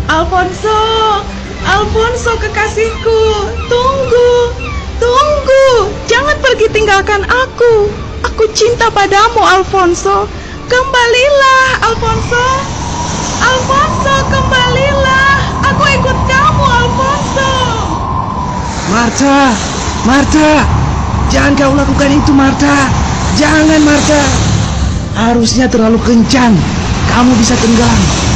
Alfonso, Alfonso kekasihku, tunggu, tunggu, jangan pergi tinggalkan aku. Aku cinta padamu, Alfonso. Kembalilah, Alfonso. Alfonso, kembalilah. Aku ikut kamu, Alfonso. Martha, Martha, jangan kau lakukan itu, Martha. Jangan, Martha. Arusnya terlalu kencang. Kamu bisa tenggelam.